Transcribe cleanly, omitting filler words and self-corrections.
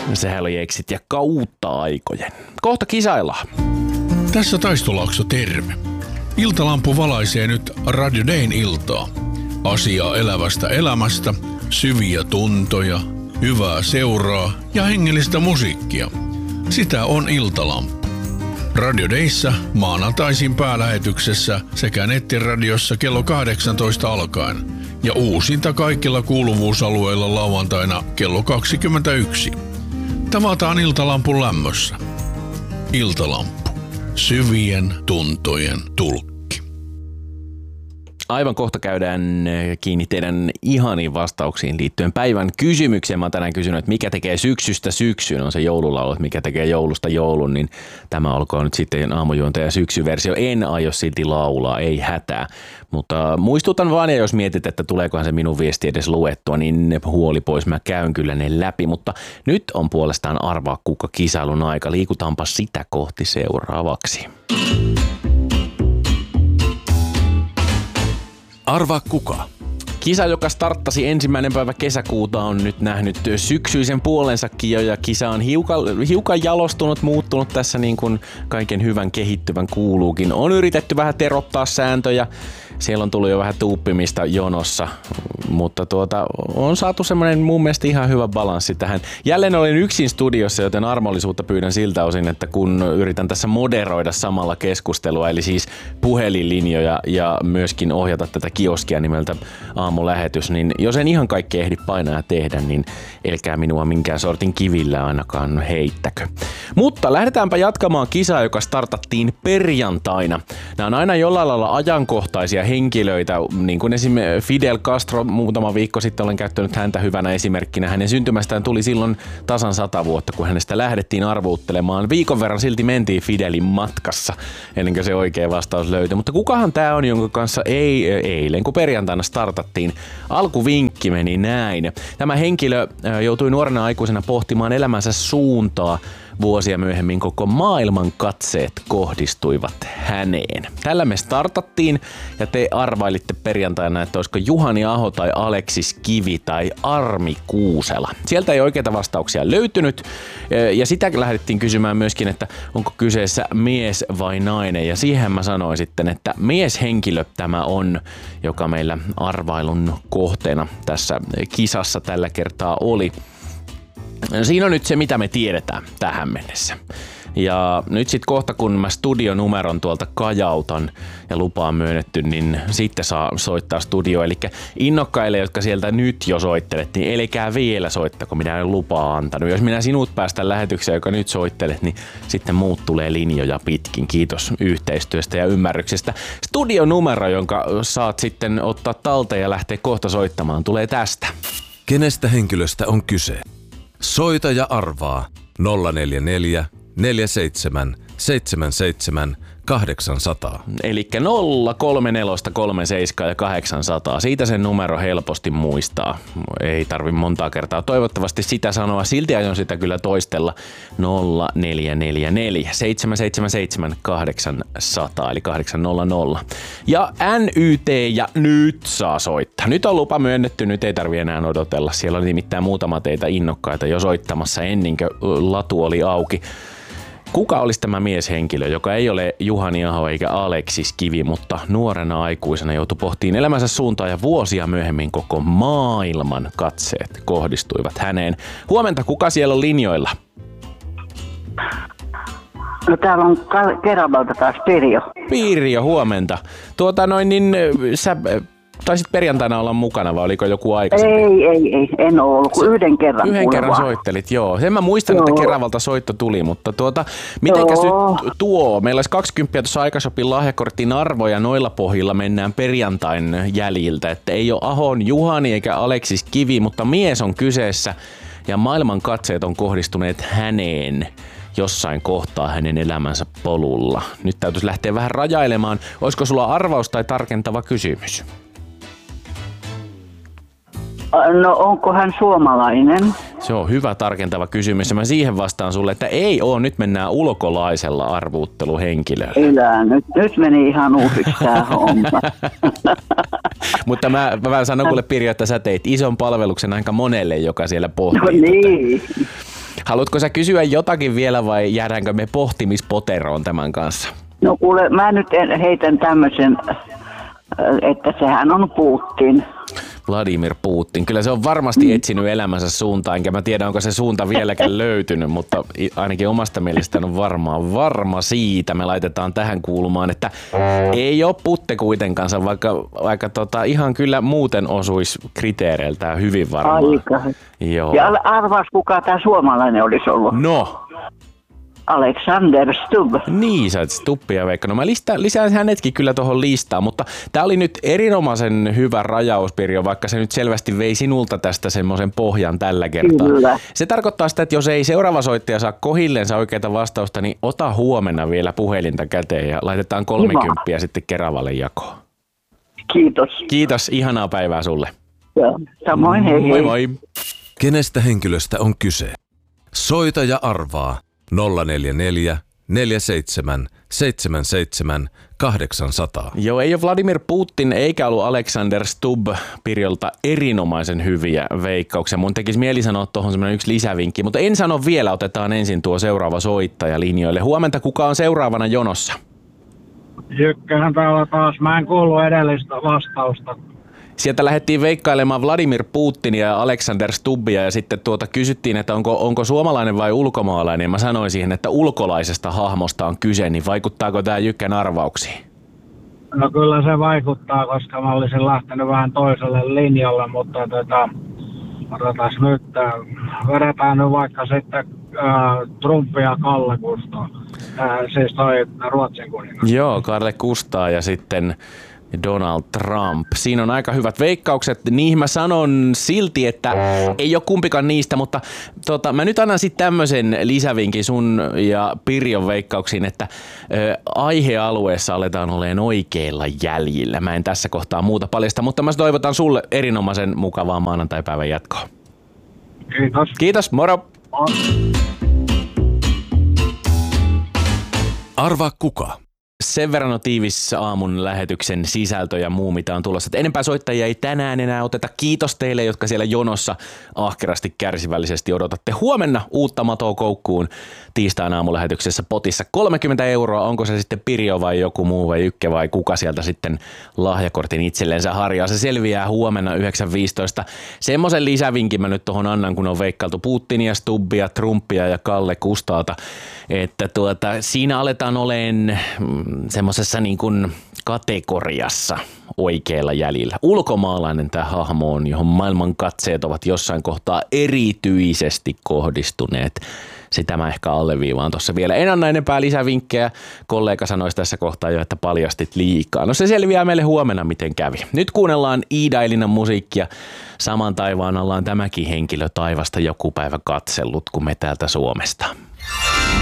Sehän oli Exit ja kautta aikojen. Kohta kisaillaan. Tässä Taistolaakso, terve. Iltalampu valaisee nyt Radio Dayn iltaa. Asiaa elävästä elämästä, syviä tuntoja, hyvää seuraa ja hengellistä musiikkia. Sitä on Iltalampu. Radio Dayssä maanantaisin päälähetyksessä sekä nettiradiossa kello 18 alkaen ja uusinta kaikilla kuuluvuusalueilla lauantaina kello 21. Tavataan Iltalampun lämmössä. Iltalampu. Syvien tuntojen tulkki. Aivan kohta käydään kiinni teidän ihaniin vastauksiin liittyen päivän kysymykseen. Mä oon tänään kysynyt, että mikä tekee syksystä syksyn, on se joululaulu, että mikä tekee joulusta joulun, niin tämä olkoon nyt sitten aamujuontaja syksyversio. En aio silti laulaa, ei hätää. Mutta muistutan vaan, ja jos mietit, että tuleekohan se minun viesti edes luettua, niin huoli pois, mä käyn kyllä ne läpi. Mutta nyt on puolestaan arvaa kuka kisailun aika. Liikutaanpa sitä kohti seuraavaksi. Arvaa kuka. Kisa, joka starttasi 1. päivä kesäkuuta, on nyt nähnyt syksyisen puolensakin jo, ja kisa on hiukan jalostunut, muuttunut tässä niin kuin kaiken hyvän kehittyvän kuuluukin. On yritetty vähän terottaa sääntöjä, siellä on tullut jo vähän tuuppimista jonossa, mutta on saatu semmoinen mun mielestä ihan hyvä balanssi tähän. Jälleen olin yksin studiossa, joten armollisuutta pyydän siltä osin, että kun yritän tässä moderoida samalla keskustelua, eli siis puhelinlinjoja ja myöskin ohjata tätä kioskia nimeltä aamulähetys, niin jos en ihan kaikkea ehdi painaa ja tehdä, niin elkää minua minkään sortin kivillä ainakaan heittäkö. Mutta lähdetäänpä jatkamaan kisaa, joka startattiin perjantaina. Nämä on aina jollain lailla ajankohtaisia henkilöitä, niin kuin esimerkiksi Fidel Castro, muutama viikko sitten olen käyttänyt häntä hyvänä esimerkkinä. Hänen syntymästään tuli silloin tasan 100 vuotta, kun hänestä lähdettiin arvuuttelemaan. Viikon verran silti mentiin Fidelin matkassa, ennen kuin se oikea vastaus löytyi. Mutta kukahan tämä on, jonka kanssa eilen, kun perjantaina startattiin, alkuvinkki meni näin. Tämä henkilö joutui nuorena aikuisena pohtimaan elämänsä suuntaa. Vuosia myöhemmin koko maailman katseet kohdistuivat häneen. Tällä me startattiin ja te arvailitte perjantaina, että olisiko Juhani Aho tai Aleksis Kivi tai Armi Kuusela. Sieltä ei oikeita vastauksia löytynyt ja sitä lähdettiin kysymään myöskin, että onko kyseessä mies vai nainen. Ja siihen mä sanoin sitten, että mieshenkilö tämä on, joka meillä arvailun kohteena tässä kisassa tällä kertaa oli. Siinä on nyt se, mitä me tiedetään tähän mennessä. Ja nyt sit kohta, kun mä studionumeron tuolta kajautan ja lupaa myönnetty, niin sitten saa soittaa studio. Eli innokkaille, jotka sieltä nyt jo soittelet, niin elikää vielä soittako, minä en lupaa antanut. Jos minä sinut päästän lähetykseen, joka nyt soittelet, niin sitten muut tulee linjoja pitkin. Kiitos yhteistyöstä ja ymmärryksestä. Studionumero, jonka saat sitten ottaa talteen ja lähteä kohta soittamaan, tulee tästä. Kenestä henkilöstä on kyse? Soita ja arvaa 044 47 77 800. Elikkä 03437 ja 800. Siitä sen numero helposti muistaa. Ei tarvi montaa kertaa toivottavasti sitä sanoa. Silti aion sitä kyllä toistella. 0444 777 800 eli 800. Ja NYT ja nyt saa soittaa. Nyt on lupa myönnetty, nyt ei tarvi enää odotella. Siellä oli nimittäin muutama teitä innokkaita jo soittamassa ennen kuin latu oli auki. Kuka olisi tämä mieshenkilö, joka ei ole Juhani Aho eikä Aleksis Kivi, mutta nuorena aikuisena joutui pohtiin elämänsä suuntaa ja vuosia myöhemmin koko maailman katseet kohdistuivat häneen. Huomenta, kuka siellä on linjoilla? No täällä on Keravalta taas Pirjo. Pirjo, huomenta. Sä taisit perjantaina olla mukana, vai oliko joku aikaisemmin? Ei, en ole ollut, kuin yhden kerran. Yhden kerran soittelit, joo. Sen mä muistan, että Keravalta soitto tuli, mutta mitenkäs nyt meillä olisi 20 tuossa Aikashopin lahjakortin arvoja, noilla pohjilla mennään perjantain jäljiltä, että ei ole Ahon Juhani eikä Aleksis Kivi, mutta mies on kyseessä ja maailman katseet on kohdistuneet häneen jossain kohtaa hänen elämänsä polulla. Nyt täytyisi lähteä vähän rajailemaan. Olisiko sulla arvaus tai tarkentava kysymys? No onko hän suomalainen? Se on hyvä tarkentava kysymys ja mä siihen vastaan sulle, että ei oo, nyt mennään ulkolaisella arvuutteluhenkilöllä. Elää, nyt meni ihan uusiksi tää homma. Mutta mä sanon kuule Pirjo, että sä teit ison palveluksen aika monelle, joka siellä pohtii. No niin. Haluatko sä kysyä jotakin vielä vai jäädäänkö me pohtimispoteroon tämän kanssa? No kuule, mä nyt heitän tämmöisen, että sehän on Putin. Vladimir Putin. Kyllä se on varmasti etsinyt elämänsä suuntaan, enkä mä tiedä, onko se suunta vieläkään löytynyt, mutta ainakin omasta mielestään on varma siitä. Me laitetaan tähän kuulumaan, että ei ole putte kuitenkaan, vaikka ihan kyllä muuten osuisi kriteereiltään hyvin varmaan. Aika. Joo. Ja arvaas, kuka tämä suomalainen olisi ollut? No. Alexander Stubb. Niin, sä oot Stubbia, Veikka. No mä lisään hänetkin kyllä tuohon listaan, mutta tää oli nyt erinomaisen hyvä rajaus, Pirjo, vaikka se nyt selvästi vei sinulta tästä semmoisen pohjan tällä kertaa. Kyllä. Se tarkoittaa sitä, että jos ei seuraava soittaja saa kohilleensa oikeaa vastausta, niin ota huomenna vielä puhelinta käteen ja laitetaan 30 sitten Keravalle jakoon. Kiitos. Kiitos, ihanaa päivää sulle. Joo. Samoin, hei hei. Moi moi. Kenestä henkilöstä on kyse? Soita ja arvaa 044 47 77 800. Joo, ei ole Vladimir Putin eikä ollut Alexander Stubb. Pirjolta erinomaisen hyviä veikkauksia. Mun tekisi mieli sanoa tuohon semmoinen yksi lisävinkki, mutta en sano vielä, otetaan ensin tuo seuraava soittaja linjoille. Huomenta, kuka on seuraavana jonossa? Jykköhän täällä taas. Mä en kuullut edellistä vastausta. Sieltä lähdettiin veikkailemaan Vladimir Putinia ja Alexander Stubbia ja sitten kysyttiin, että onko suomalainen vai ulkomaalainen. Ja mä sanoin siihen, että ulkolaisesta hahmosta on kyse, niin vaikuttaako tämä Jykkän arvauksiin? No kyllä se vaikuttaa, koska mä olisin lähtenyt vähän toiselle linjalle, mutta odotas nyt, vedetään nyt vaikka sitten Trump ja Kalle Kusto, siis toi Ruotsin kuningas. Joo, Kalle Kustaa ja sitten Donald Trump. Siinä on aika hyvät veikkaukset. Niihin mä sanon silti, että ei ole kumpikaan niistä, mutta mä nyt annan sitten tämmöisen lisävinkin sun ja Pirjon veikkauksiin, että aihealueessa aletaan olemaan oikeilla jäljillä. Mä en tässä kohtaa muuta paljasta, mutta mä toivotan sulle erinomaisen mukavaa maanantaipäivän jatkoa. Kiitos. Kiitos, moro! Arvaa kuka? Sen verran on tiivis aamun lähetyksen sisältö ja muu, mitä on tulossa. Että enempää soittajia ei tänään enää oteta. Kiitos teille, jotka siellä jonossa ahkerasti kärsivällisesti odotatte. Huomenna uutta matoa koukkuun tiistain aamulähetyksessä potissa 30 €. Onko se sitten Pirjo vai joku muu vai Jykke vai kuka sieltä sitten lahjakortin itsellensä harjaa. Se selviää huomenna 9.15. Semmoisen lisävinkin mä nyt tuohon annan, kun on veikkailtu Putinia, Stubbia, Trumpia ja Kalle Kustaata. Että siinä aletaan oleen semmoisessa niin kuin kategoriassa oikealla jäljellä. Ulkomaalainen tämä hahmo on, johon maailman katseet ovat jossain kohtaa erityisesti kohdistuneet. Sitä mä ehkä alleviivaan tuossa vielä. En anna enempää lisävinkkejä. Kollega sanoisi tässä kohtaa jo, että paljastit liikaa. No se selviää meille huomenna, miten kävi. Nyt kuunnellaan Iida Elinan musiikkia. Saman taivaan ollaan tämäkin henkilö taivasta joku päivä katsellut, kun me täältä Suomesta.